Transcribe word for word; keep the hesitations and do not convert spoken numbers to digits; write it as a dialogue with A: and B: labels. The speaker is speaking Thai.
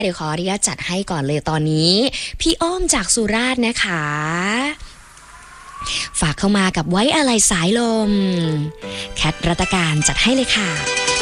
A: เดี๋ยวขออนุญาตจัดให้ก่อนเลยตอนนี้พี่อ้อมจากสุราษฎร์นะคะฝากเข้ามากับไว้อะไรสายลมแคทรัตการจัดให้เลยค่ะ